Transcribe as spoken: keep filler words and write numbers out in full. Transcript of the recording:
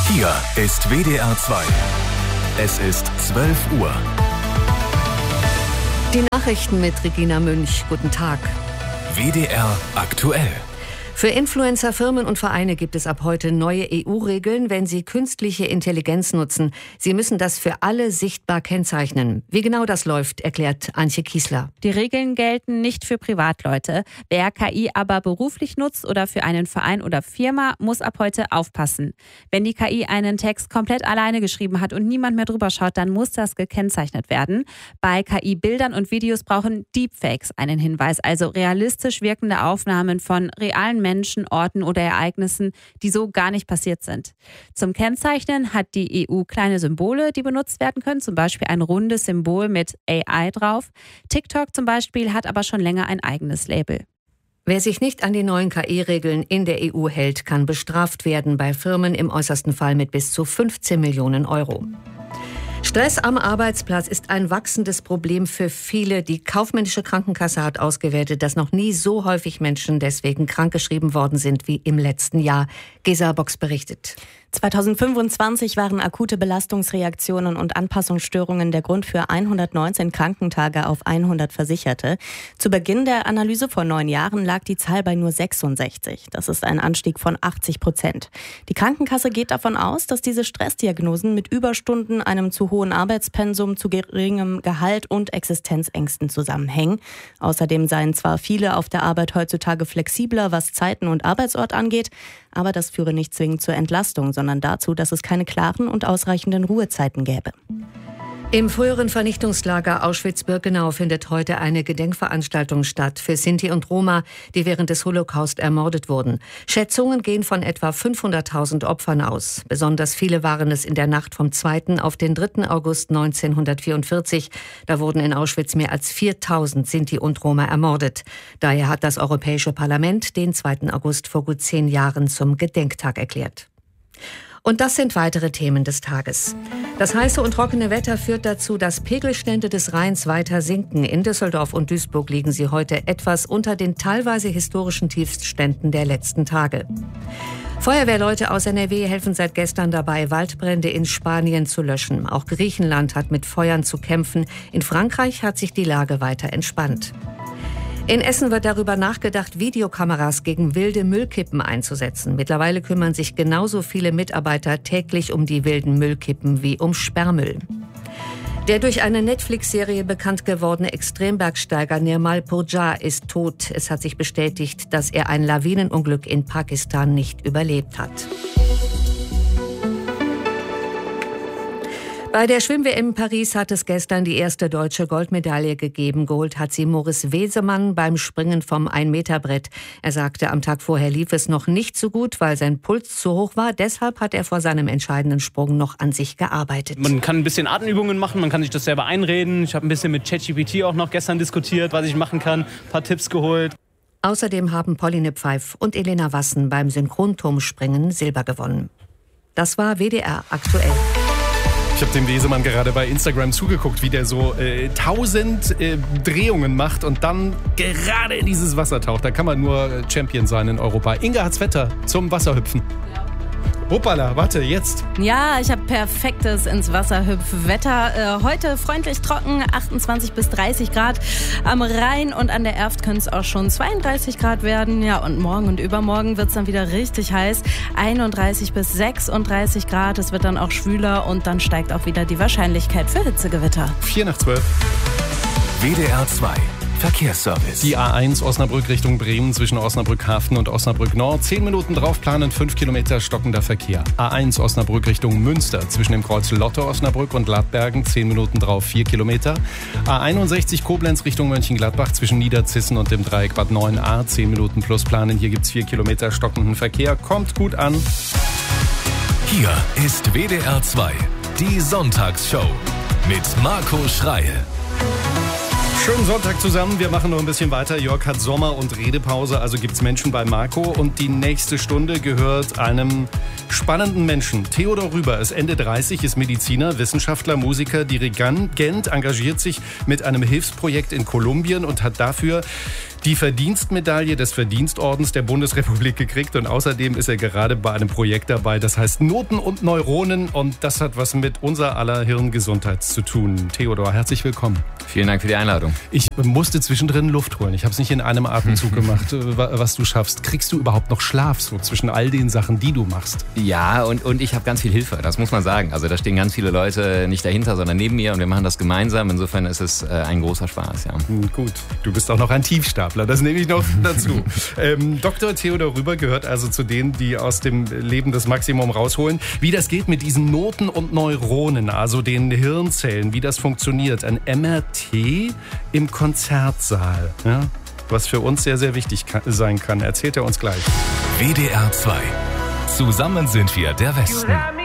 Hier ist W D R zwei. Es ist zwölf Uhr. Die Nachrichten mit Regina Münch. Guten Tag. W D R aktuell. Für Influencer, Firmen und Vereine gibt es ab heute neue E U-Regeln, wenn sie künstliche Intelligenz nutzen. Sie müssen das für alle sichtbar kennzeichnen. Wie genau das läuft, erklärt Antje Kiesler. Die Regeln gelten nicht für Privatleute. Wer K I aber beruflich nutzt oder für einen Verein oder Firma, muss ab heute aufpassen. Wenn die K I einen Text komplett alleine geschrieben hat und niemand mehr drüber schaut, dann muss das gekennzeichnet werden. Bei K I-Bildern und Videos brauchen Deepfakes einen Hinweis, also realistisch wirkende Aufnahmen von realen Menschen. Menschen, Orten oder Ereignissen, die so gar nicht passiert sind. Zum Kennzeichnen hat die E U kleine Symbole, die benutzt werden können, zum Beispiel ein rundes Symbol mit A I drauf. TikTok zum Beispiel hat aber schon länger ein eigenes Label. Wer sich nicht an die neuen K I-Regeln in der E U hält, kann bestraft werden, bei Firmen im äußersten Fall mit bis zu fünfzehn Millionen Euro. Stress am Arbeitsplatz ist ein wachsendes Problem für viele. Die kaufmännische Krankenkasse hat ausgewertet, dass noch nie so häufig Menschen deswegen krankgeschrieben worden sind wie im letzten Jahr. Gesa Box berichtet. zweitausendfünfundzwanzig waren akute Belastungsreaktionen und Anpassungsstörungen der Grund für hundertneunzehn Krankentage auf hundert Versicherte. Zu Beginn der Analyse vor neun Jahren lag die Zahl bei nur sechsundsechzig. Das ist ein Anstieg von achtzig Prozent. Die Krankenkasse geht davon aus, dass diese Stressdiagnosen mit Überstunden, einem zu hohen Arbeitspensum, zu geringem Gehalt und Existenzängsten zusammenhängen. Außerdem seien zwar viele auf der Arbeit heutzutage flexibler, was Zeiten und Arbeitsort angeht, aber das führe nicht zwingend zur Entlastung, sondern dazu, dass es keine klaren und ausreichenden Ruhezeiten gäbe. Im früheren Vernichtungslager Auschwitz-Birkenau findet heute eine Gedenkveranstaltung statt für Sinti und Roma, die während des Holocaust ermordet wurden. Schätzungen gehen von etwa fünfhunderttausend Opfern aus. Besonders viele waren es in der Nacht vom zweiten auf den dritten August neunzehnhundertvierundvierzig. Da wurden in Auschwitz mehr als viertausend Sinti und Roma ermordet. Daher hat das Europäische Parlament den zweiten August vor gut zehn Jahren zum Gedenktag erklärt. Und das sind weitere Themen des Tages. Das heiße und trockene Wetter führt dazu, dass Pegelstände des Rheins weiter sinken. In Düsseldorf und Duisburg liegen sie heute etwas unter den teilweise historischen Tiefstständen der letzten Tage. Feuerwehrleute aus N R W helfen seit gestern dabei, Waldbrände in Spanien zu löschen. Auch Griechenland hat mit Feuern zu kämpfen. In Frankreich hat sich die Lage weiter entspannt. In Essen wird darüber nachgedacht, Videokameras gegen wilde Müllkippen einzusetzen. Mittlerweile kümmern sich genauso viele Mitarbeiter täglich um die wilden Müllkippen wie um Sperrmüll. Der durch eine Netflix-Serie bekannt gewordene Extrembergsteiger Nirmal Purja ist tot. Es hat sich bestätigt, dass er ein Lawinenunglück in Pakistan nicht überlebt hat. Bei der Schwimm-W M in Paris hat es gestern die erste deutsche Goldmedaille gegeben. Geholt hat sie Moritz Wesemann beim Springen vom ein-Meter-Brett. Er sagte, am Tag vorher lief es noch nicht so gut, weil sein Puls zu hoch war. Deshalb hat er vor seinem entscheidenden Sprung noch an sich gearbeitet. Man kann ein bisschen Atemübungen machen, man kann sich das selber einreden. Ich habe ein bisschen mit ChatGPT auch noch gestern diskutiert, was ich machen kann, ein paar Tipps geholt. Außerdem haben Pauline Pfeif und Elena Wassen beim Synchronturmspringen Silber gewonnen. Das war W D R aktuell. Ich habe dem Wesemann gerade bei Instagram zugeguckt, wie der so äh, tausend äh, Drehungen macht und dann gerade in dieses Wasser taucht. Da kann man nur Champion sein in Europa. Inga hat's Wetter zum Wasserhüpfen. Ja. Hoppala, warte, jetzt. Ja, ich habe perfektes ins Wasserhüpfwetter. Äh, heute freundlich trocken, achtundzwanzig bis dreißig Grad. Am Rhein und an der Erft können es auch schon zweiunddreißig Grad werden. Ja, und morgen und übermorgen wird es dann wieder richtig heiß. einunddreißig bis sechsunddreißig Grad. Es wird dann auch schwüler und dann steigt auch wieder die Wahrscheinlichkeit für Hitzegewitter. Vier nach zwölf. W D R zwei. Verkehrsservice. Die A eins Osnabrück Richtung Bremen zwischen Osnabrück Hafen und Osnabrück Nord. Zehn Minuten drauf planen, fünf Kilometer stockender Verkehr. A eins Osnabrück Richtung Münster zwischen dem Kreuz Lotte Osnabrück und Ladbergen. Zehn Minuten drauf, vier Kilometer. A einundsechzig Koblenz Richtung Mönchengladbach zwischen Niederzissen und dem Dreieck Bad neun a. Zehn Minuten plus planen. Hier gibt's vier Kilometer stockenden Verkehr. Kommt gut an. Hier ist W D R zwei. Die Sonntagsshow mit Marco Schreil. Schönen Sonntag zusammen. Wir machen noch ein bisschen weiter. Jörg hat Sommer- und Redepause, also gibt's Menschen bei Marco. Und die nächste Stunde gehört einem spannenden Menschen. Theodor Rüber ist Ende dreißig, ist Mediziner, Wissenschaftler, Musiker, Dirigent, engagiert sich mit einem Hilfsprojekt in Kolumbien und hat dafür die Verdienstmedaille des Verdienstordens der Bundesrepublik gekriegt und außerdem ist er gerade bei einem Projekt dabei, das heißt Noten und Neuronen und das hat was mit unser aller Hirngesundheit zu tun. Theodor, herzlich willkommen. Vielen Dank für die Einladung. Ich musste zwischendrin Luft holen. Ich habe es nicht in einem Atemzug gemacht, was du schaffst. Kriegst du überhaupt noch Schlaf so zwischen all den Sachen, die du machst? Ja, und, und ich habe ganz viel Hilfe, das muss man sagen. Also da stehen ganz viele Leute nicht dahinter, sondern neben mir und wir machen das gemeinsam. Insofern ist es äh, ein großer Spaß, ja. Gut, du bist auch noch ein Tiefstapler, das nehme ich noch dazu. ähm, Doktor Theodor Rüber gehört also zu denen, die aus dem Leben das Maximum rausholen. Wie das geht mit diesen Noten und Neuronen, also den Hirnzellen, wie das funktioniert. Ein M R T im Konzertsaal, ja? Was für uns sehr, sehr wichtig kann, sein kann, erzählt er uns gleich. W D R zwei. Zusammen sind wir der Westen.